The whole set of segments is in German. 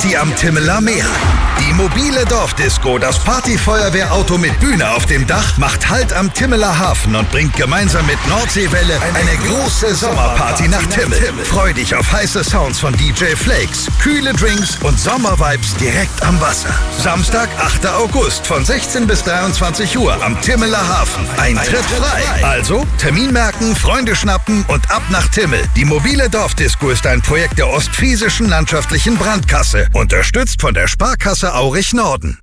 Party am Timmeler Meer. Die mobile Dorfdisco, das Partyfeuerwehrauto mit Bühne auf dem Dach, macht Halt am Timmeler Hafen und bringt gemeinsam mit Nordseewelle eine große Sommerparty nach Timmel. Freu dich auf heiße Sounds von DJ Flakes, kühle Drinks und Sommervibes direkt am Wasser. Samstag, 8. August von 16 bis 23 Uhr am Timmeler Hafen. Eintritt frei. Also Termin merken, Freunde schnappen und ab nach Timmel. Die mobile Dorfdisco ist ein Projekt der Ostfriesischen Landschaftlichen Brandkasse, unterstützt von der Sparkasse Aurich Norden.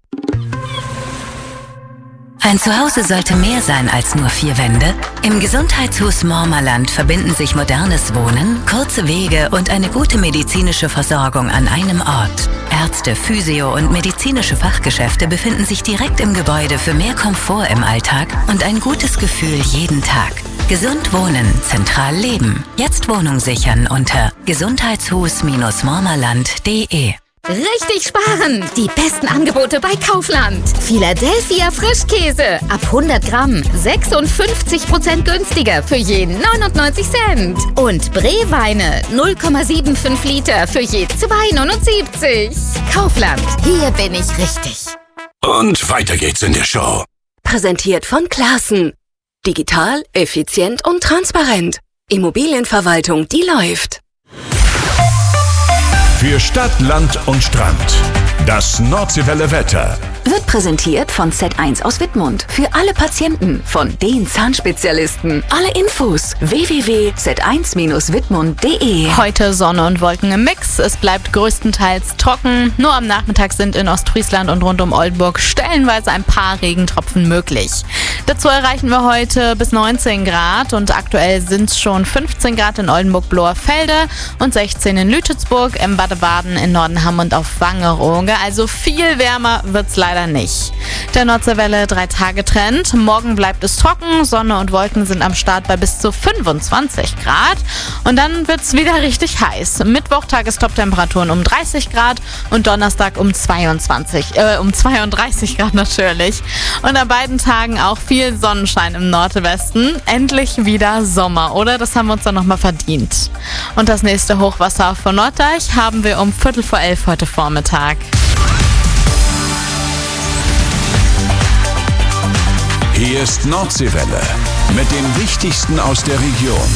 Ein Zuhause sollte mehr sein als nur 4 Wände. Im Gesundheitshus Mormerland verbinden sich modernes Wohnen, kurze Wege und eine gute medizinische Versorgung an einem Ort. Ärzte, Physio- und medizinische Fachgeschäfte befinden sich direkt im Gebäude für mehr Komfort im Alltag und ein gutes Gefühl jeden Tag. Gesund wohnen, zentral leben. Jetzt Wohnung sichern unter gesundheitshus-mormerland.de. Richtig sparen! Die besten Angebote bei Kaufland. Philadelphia Frischkäse ab 100 Gramm 56% günstiger für je 99 Cent. Und Breweine 0,75 Liter für je 2,79. Kaufland, hier bin ich richtig. Und weiter geht's in der Show. Präsentiert von Classen. Digital, effizient und transparent. Immobilienverwaltung, die läuft. Für Stadt, Land und Strand. Das Nordseewelle Wetter. Wird präsentiert von Z1 aus Wittmund. Für alle Patienten von den Zahnspezialisten. Alle Infos www.z1-wittmund.de. Heute Sonne und Wolken im Mix. Es bleibt größtenteils trocken. Nur am Nachmittag sind in Ostfriesland und rund um Oldenburg stellenweise ein paar Regentropfen möglich. Dazu erreichen wir heute bis 19 Grad und aktuell sind es schon 15 Grad in Oldenburg-Bloerfelde und 16 in Lütetsburg, im Baden-Baden, in Nordenham und auf Wangerooge. Also viel wärmer wird's leider nicht. Der Nordseewelle 3-Tage-Trend. Morgen bleibt es trocken, Sonne und Wolken sind am Start bei bis zu 25 Grad. Und dann wird's wieder richtig heiß. Mittwoch Tagestop-Temperaturen um 30 Grad und Donnerstag um 32 Grad natürlich. Und an beiden Tagen auch viel Sonnenschein im Nordwesten. Endlich wieder Sommer, oder? Das haben wir uns dann nochmal verdient. Und das nächste Hochwasser von Norddeich haben wir um 11:15 heute Vormittag. Hier ist Nordseewelle mit dem Wichtigsten aus der Region.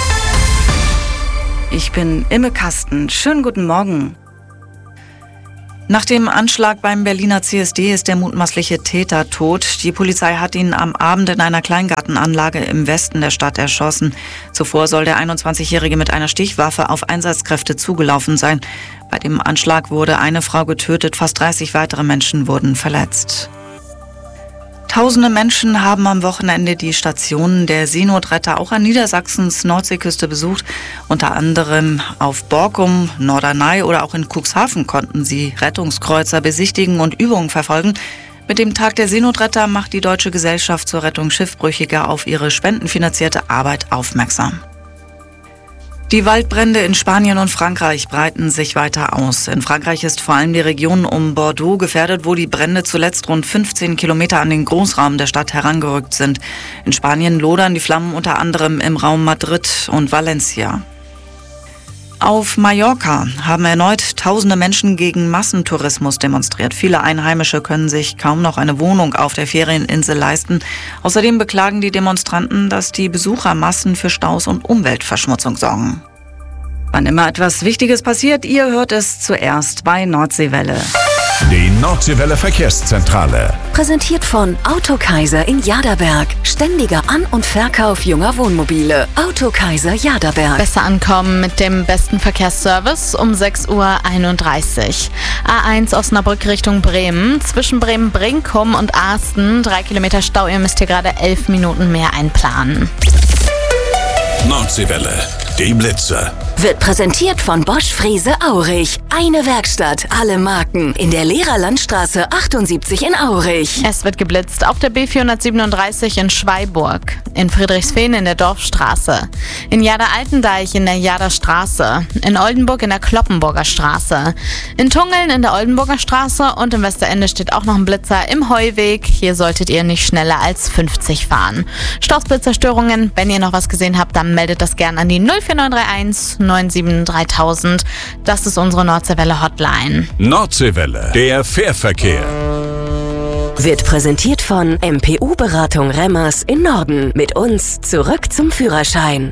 Ich bin Imme Kasten. Schönen guten Morgen. Nach dem Anschlag beim Berliner CSD ist der mutmaßliche Täter tot. Die Polizei hat ihn am Abend in einer Kleingartenanlage im Westen der Stadt erschossen. Zuvor soll der 21-Jährige mit einer Stichwaffe auf Einsatzkräfte zugelaufen sein. Bei dem Anschlag wurde eine Frau getötet, fast 30 weitere Menschen wurden verletzt. Tausende Menschen haben am Wochenende die Stationen der Seenotretter auch an Niedersachsens Nordseeküste besucht. Unter anderem auf Borkum, Norderney oder auch in Cuxhaven konnten sie Rettungskreuzer besichtigen und Übungen verfolgen. Mit dem Tag der Seenotretter macht die Deutsche Gesellschaft zur Rettung Schiffbrüchiger auf ihre spendenfinanzierte Arbeit aufmerksam. Die Waldbrände in Spanien und Frankreich breiten sich weiter aus. In Frankreich ist vor allem die Region um Bordeaux gefährdet, wo die Brände zuletzt rund 15 Kilometer an den Großraum der Stadt herangerückt sind. In Spanien lodern die Flammen unter anderem im Raum Madrid und Valencia. Auf Mallorca haben erneut tausende Menschen gegen Massentourismus demonstriert. Viele Einheimische können sich kaum noch eine Wohnung auf der Ferieninsel leisten. Außerdem beklagen die Demonstranten, dass die Besuchermassen für Staus und Umweltverschmutzung sorgen. Wann immer etwas Wichtiges passiert, ihr hört es zuerst bei Nordseewelle. Die Nordseewelle Verkehrszentrale. Präsentiert von Autokaiser in Jaderberg. Ständiger An- und Verkauf junger Wohnmobile. Autokaiser Jaderberg. Besser ankommen mit dem besten Verkehrsservice um 6:31 Uhr. A1 Osnabrück Richtung Bremen. Zwischen Bremen-Brinkum und Asten 3 Kilometer Stau. Ihr müsst hier gerade 11 Minuten mehr einplanen. Nordseewelle, die Blitze. Wird präsentiert von Bosch Frese Aurich. Eine Werkstatt, alle Marken. In der Lehrerlandstraße 78 in Aurich. Es wird geblitzt auf der B437 in Schweiburg, in Friedrichsfehn in der Dorfstraße, in Jader-Altendeich in der Jaderstraße, in Oldenburg in der Kloppenburger Straße, in Tungeln in der Oldenburger Straße und im Westerende steht auch noch ein Blitzer im Heuweg. Hier solltet ihr nicht schneller als 50 fahren. Stausblitzer-Störungen, wenn ihr noch was gesehen habt, dann meldet das gerne an die 04931 97 3000. Das ist unsere Nordseewelle Hotline. Nordseewelle, der Fährverkehr. Wird präsentiert von MPU-Beratung Remmers in Norden. Mit uns zurück zum Führerschein.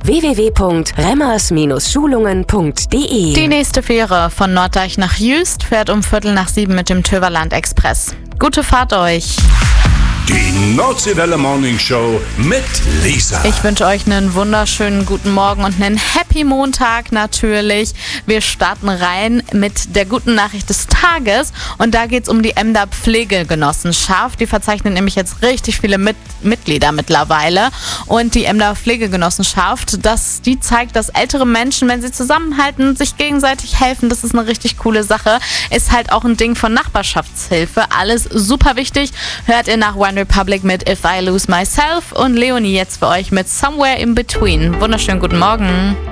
www.remmers-schulungen.de. Die nächste Fähre von Norddeich nach Jüst fährt um 6:15 mit dem Töverland Express. Gute Fahrt euch! Die Nordseewelle Morning Show mit Lisa. Ich wünsche euch einen wunderschönen guten Morgen und einen Happy Montag natürlich. Wir starten rein mit der guten Nachricht des Tages und da geht es um die Emder Pflegegenossenschaft. Die verzeichnet nämlich jetzt richtig viele Mitglieder mittlerweile und die Emder Pflegegenossenschaft, die zeigt, dass ältere Menschen, wenn sie zusammenhalten, sich gegenseitig helfen, das ist eine richtig coole Sache. Ist halt auch ein Ding von Nachbarschaftshilfe. Alles super wichtig. Hört ihr nach One Republic mit If I Lose Myself und Leonie jetzt für euch mit Somewhere in Between. Wunderschönen guten Morgen.